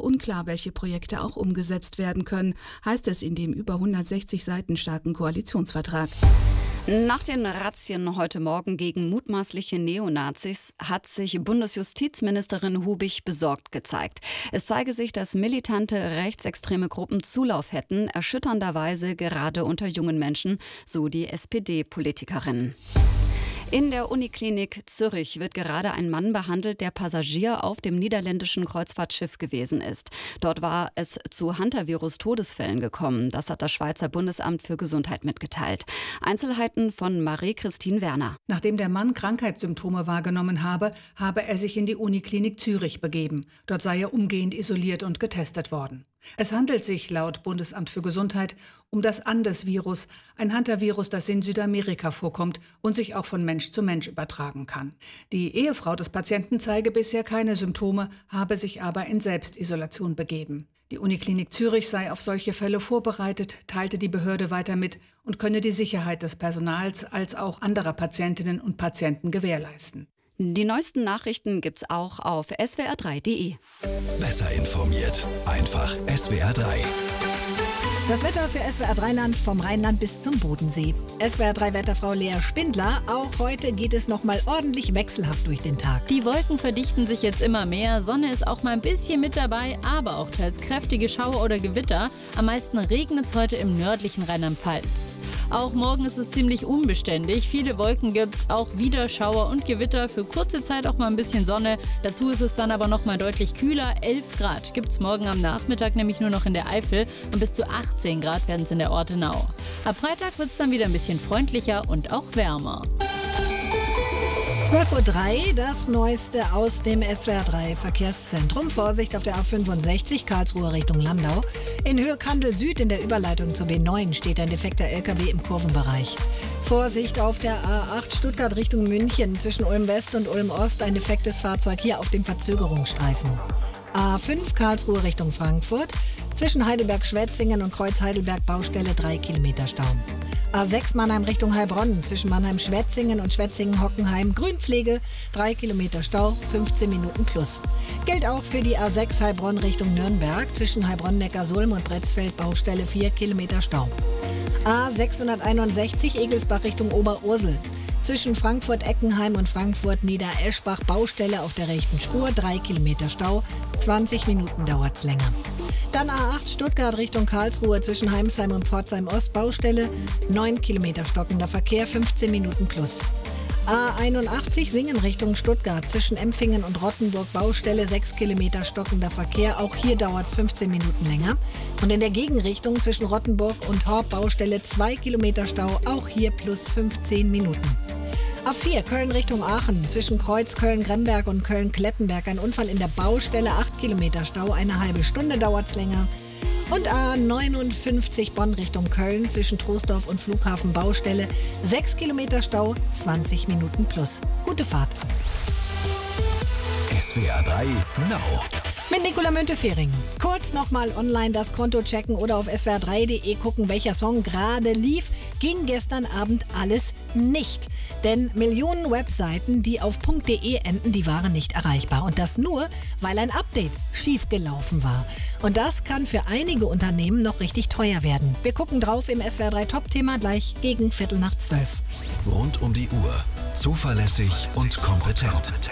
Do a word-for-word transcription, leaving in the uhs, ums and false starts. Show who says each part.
Speaker 1: unklar, welche Projekte auch umgesetzt werden können, heißt es in dem über hundertsechzig Seiten starken Koalitionsvertrag.
Speaker 2: Nach den Razzien heute Morgen gegen mutmaßliche Neonazis hat sich Bundesjustizministerin Hubig besorgt gezeigt. Es zeige sich, dass militante rechtsextreme Gruppen Zulauf hätten, erschütternderweise gerade unter jungen Menschen, so die S P D-Politikerin. In der Uniklinik Zürich wird gerade ein Mann behandelt, der Passagier auf dem niederländischen Kreuzfahrtschiff gewesen ist. Dort war es zu Hantavirus-Todesfällen gekommen. Das hat das Schweizer Bundesamt für Gesundheit mitgeteilt. Einzelheiten von Marie-Christine Werner.
Speaker 3: Nachdem der Mann Krankheitssymptome wahrgenommen habe, habe er sich in die Uniklinik Zürich begeben. Dort sei er umgehend isoliert und getestet worden. Es handelt sich laut Bundesamt für Gesundheit um das Andes-Virus, ein Hantavirus, das in Südamerika vorkommt und sich auch von Mensch zu Mensch übertragen kann. Die Ehefrau des Patienten zeige bisher keine Symptome, habe sich aber in Selbstisolation begeben. Die Uniklinik Zürich sei auf solche Fälle vorbereitet, teilte die Behörde weiter mit und könne die Sicherheit des Personals als auch anderer Patientinnen und Patienten gewährleisten.
Speaker 2: Die neuesten Nachrichten gibt's auch auf S W R drei punkt de.
Speaker 4: Besser informiert, einfach S W R drei.
Speaker 5: Das Wetter für S W R drei Land vom Rheinland bis zum Bodensee. S W R drei Wetterfrau Lea Spindler. Auch heute geht es noch mal ordentlich wechselhaft durch den Tag.
Speaker 6: Die Wolken verdichten sich jetzt immer mehr. Sonne ist auch mal ein bisschen mit dabei, aber auch teils kräftige Schauer oder Gewitter. Am meisten regnet es heute im nördlichen Rheinland-Pfalz. Auch morgen ist es ziemlich unbeständig. Viele Wolken gibt es, auch wieder Schauer und Gewitter. Für kurze Zeit auch mal ein bisschen Sonne. Dazu ist es dann aber noch mal deutlich kühler. elf Grad gibt es morgen am Nachmittag nämlich nur noch in der Eifel. Und bis zu achtzehn Grad werden es in der Ortenau. Ab Freitag wird es dann wieder ein bisschen freundlicher und auch wärmer.
Speaker 5: zwölf Uhr drei, das Neueste aus dem S W R drei Verkehrszentrum. Vorsicht auf der A fünfundsechzig, Karlsruhe Richtung Landau. In Höhe Kandel Süd in der Überleitung zur B neun steht ein defekter L K W im Kurvenbereich. Vorsicht auf der A acht Stuttgart Richtung München. Zwischen Ulm West und Ulm Ost ein defektes Fahrzeug hier auf dem Verzögerungsstreifen. A fünf Karlsruhe Richtung Frankfurt. Zwischen Heidelberg-Schwetzingen und Kreuz-Heidelberg Baustelle drei Kilometer Stau. A sechs Mannheim Richtung Heilbronn, zwischen Mannheim-Schwetzingen und Schwetzingen-Hockenheim, Grünpflege, drei Kilometer Stau, fünfzehn Minuten plus. Gilt auch für die A sechs Heilbronn Richtung Nürnberg, zwischen Heilbronn-Neckarsulm und Bretzfeld, Baustelle vier Kilometer Stau. A sechshunderteinundsechzig Egelsbach Richtung Oberursel, zwischen Frankfurt-Eckenheim und Frankfurt-Niedereschbach, Baustelle auf der rechten Spur, drei Kilometer Stau, zwanzig Minuten dauert's länger. Dann A acht Stuttgart Richtung Karlsruhe, zwischen Heimsheim und Pforzheim Ost, Baustelle, neun Kilometer stockender Verkehr, fünfzehn Minuten plus. A einundachtzig Singen Richtung Stuttgart, zwischen Empfingen und Rottenburg, Baustelle, sechs Kilometer stockender Verkehr, auch hier dauert's fünfzehn Minuten länger. Und in der Gegenrichtung zwischen Rottenburg und Horb, Baustelle, zwei Kilometer Stau, auch hier plus fünfzehn Minuten. A vier Köln Richtung Aachen, zwischen Kreuz Köln-Gremberg und Köln-Klettenberg ein Unfall in der Baustelle, acht Kilometer Stau, eine halbe Stunde dauert's länger. Und A neunundfünfzig Bonn Richtung Köln, zwischen Troisdorf und Flughafen, Baustelle, sechs Kilometer Stau, zwanzig Minuten plus. Gute Fahrt.
Speaker 4: S W R drei Now.
Speaker 5: Mit Nicola Müntefering. Kurz nochmal online das Konto checken oder auf S W R drei punkt de gucken, welcher Song gerade lief. Ging gestern Abend alles nicht. Denn Millionen Webseiten, die auf .de enden, die waren nicht erreichbar. Und das nur, weil ein Update schiefgelaufen war. Und das kann für einige Unternehmen noch richtig teuer werden. Wir gucken drauf im S W R drei Top-Thema gleich gegen Viertel nach zwölf.
Speaker 4: Rund um die Uhr. Zuverlässig und kompetent.